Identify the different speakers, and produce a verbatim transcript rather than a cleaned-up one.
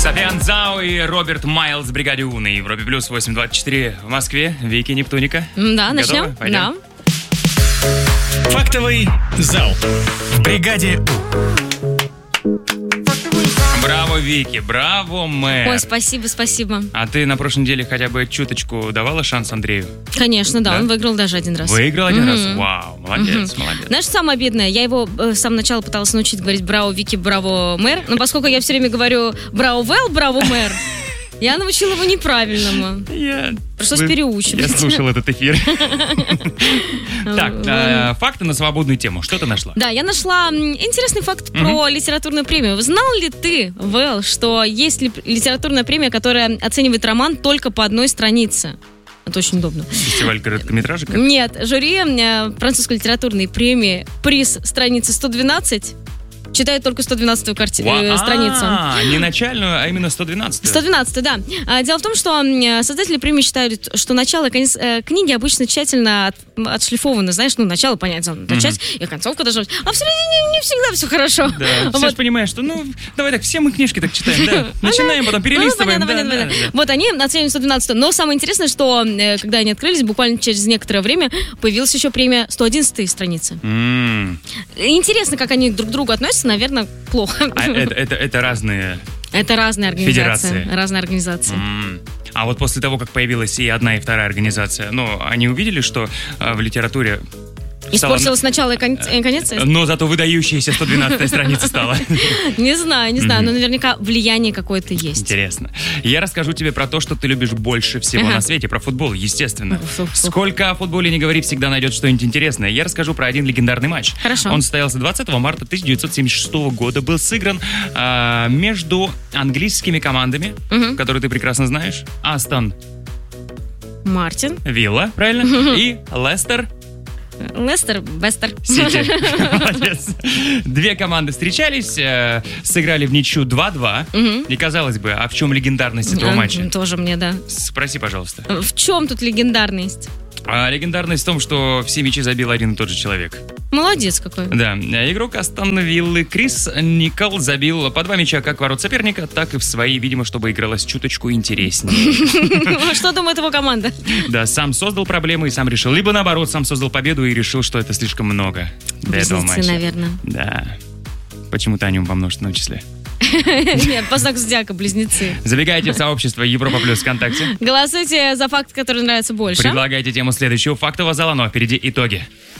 Speaker 1: Софиан Зау и Роберт Майлз в бригаде У на Европе плюс восемь двадцать четыре в Москве. Вики Нептуника.
Speaker 2: Да, начнем.
Speaker 1: Готовы? Пойдем.
Speaker 2: Да.
Speaker 3: Фактовый зал в бригаде У.
Speaker 1: Браво, Вики, браво, мэр.
Speaker 2: Ой, спасибо, спасибо.
Speaker 1: А ты на прошлой неделе хотя бы чуточку давала шанс Андрею?
Speaker 2: Конечно, да,
Speaker 1: Да?
Speaker 2: он выиграл даже один раз.
Speaker 1: Выиграл один
Speaker 2: Мгм.
Speaker 1: раз? Вау, молодец, молодец.
Speaker 2: Знаешь, что самое обидное? Я его э, с самого начала пыталась научить говорить «Браво, Вики, браво, мэр». Но поскольку я все время говорю «Браво, Вэл, браво, мэр», я научила его неправильному.
Speaker 1: Я...
Speaker 2: Пришлось
Speaker 1: Вы-
Speaker 2: переучивать.
Speaker 1: Я слушал этот эфир. Так, э, факты на свободную тему. Что ты нашла?
Speaker 2: Да, я нашла м, интересный факт про литературную премию. Знал ли ты, Вэл, что есть ли литературная премия, которая оценивает роман только по одной странице? Это очень удобно.
Speaker 1: Фестиваль короткометражек?
Speaker 2: Нет, жюри э, французской литературной премии приз страницы сто двенадцать читает только сто двенадцатую карти- э, страницу.
Speaker 1: А, не начальную, а именно сто двенадцатую.
Speaker 2: сто двенадцать, да. А, Дело в том, что м, создатели премии считают, что начало и конец э, книги обычно тщательно от- отшлифовано. Знаешь, ну, начало, понятно, надо начать, и концовка должна быть. А в середине не всегда все хорошо.
Speaker 1: Да, все
Speaker 2: Вот.
Speaker 1: же понимаешь, что, ну, давай так, все мы книжки так читаем, да. Начинаем, потом
Speaker 2: Ну,
Speaker 1: перелистываем.
Speaker 2: понятно,
Speaker 1: да,
Speaker 2: понятно,
Speaker 1: да,
Speaker 2: понятно.
Speaker 1: да.
Speaker 2: Вот они оценивают сто двенадцать. Но самое интересное, что э, когда они открылись, буквально через некоторое время появилась еще премия сто одиннадцатая страница.
Speaker 1: М.
Speaker 2: Интересно, как они друг к другу относятся, наверное, плохо.
Speaker 1: А это, это, это разные...
Speaker 2: Это разные организации.
Speaker 1: Федерации.
Speaker 2: Разные организации.
Speaker 1: М. А вот после того, как появилась и одна, и вторая организация, ну, они увидели, что э, в литературе стало-
Speaker 2: Испортилось начало и кон- и конец?
Speaker 1: Но зато выдающаяся сто двенадцатая страница стала.
Speaker 2: Не знаю, не знаю, но наверняка влияние какое-то есть.
Speaker 1: Интересно. Я расскажу тебе про то, что ты любишь больше всего
Speaker 2: Ага.
Speaker 1: на свете, про футбол, естественно.
Speaker 2: Фу, фу, фу.
Speaker 1: Сколько о футболе не говори, всегда найдет что-нибудь интересное. Я расскажу про один легендарный матч.
Speaker 2: Хорошо.
Speaker 1: Он состоялся двадцатого марта тысяча девятьсот семьдесят шестого года. Был сыгран а, между английскими командами,
Speaker 2: Мгм.
Speaker 1: которые ты прекрасно знаешь. Астон
Speaker 2: Мартин,
Speaker 1: Вилла, правильно? И Лестер
Speaker 2: Лестер, Бестер.
Speaker 1: Сити. Молодец. Две команды встречались, э, сыграли в ничью два-два.
Speaker 2: Мгм.
Speaker 1: И казалось бы, а в чем легендарность этого
Speaker 2: А,
Speaker 1: матча?
Speaker 2: Тоже мне, да.
Speaker 1: Спроси, пожалуйста.
Speaker 2: В чем тут легендарность?
Speaker 1: А легендарность в том, что все мячи забил один и тот же человек.
Speaker 2: Молодец какой.
Speaker 1: Да, игрок Астон Виллы Крис Никол забил по два мяча как в ворот соперника, так и в свои, видимо, чтобы игралось чуточку интереснее.
Speaker 2: Что думает его команда?
Speaker 1: Да, сам создал проблемы и сам решил. Либо наоборот, сам создал победу и решил, что это слишком много для этого
Speaker 2: Близнецы,
Speaker 1: матча.
Speaker 2: наверное.
Speaker 1: Да. Почему-то о нем во множественном числе.
Speaker 2: Нет, по знаку зодиака близнецы.
Speaker 1: Забегайте в сообщество Европа Плюс ВКонтакте.
Speaker 2: Голосуйте за факт, который нравится больше.
Speaker 1: Предлагайте тему следующего фактового зала, но впереди итоги.